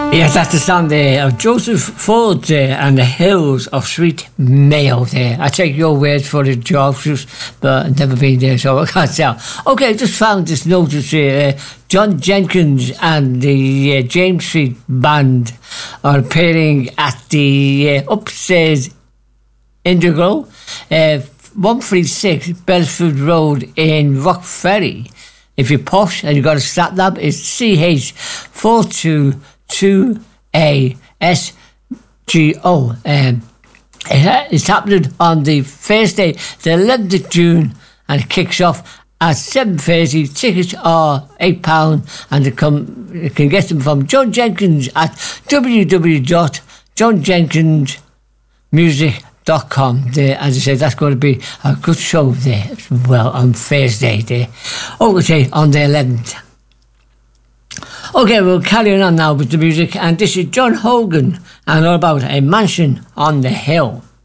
Yes, that's the song there of Joseph Ford there and the Hills of Sweet Mayo there. I take your word for it, George, but I've never been there, so I can't tell. Okay, just found this notice here. John Jenkins and the James Street Band are appearing at the Upstairs Indigo, 136 Bedford Road in Rock Ferry. If you're posh and you've got a stat nav, it's CH422ASGO. It's happening on the Thursday, the 11th of June, and it kicks off at 7:30. Tickets are £8, and you can get them from John Jenkins at www.johnjenkinsmusic.com. There, as I said, that's going to be a good show there. Well, on Thursday there. Okay, on the 11th. Okay, we'll carry on now with the music, and this is John Hogan and all about A Mansion on the Hill.